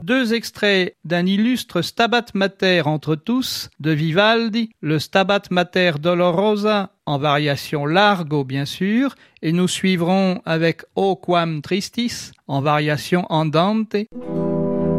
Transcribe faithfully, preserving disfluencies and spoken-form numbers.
deux extraits d'un illustre Stabat Mater entre tous de Vivaldi, le Stabat Mater Dolorosa en variation largo bien sûr, et nous suivrons avec O Quam Tristis en variation andante.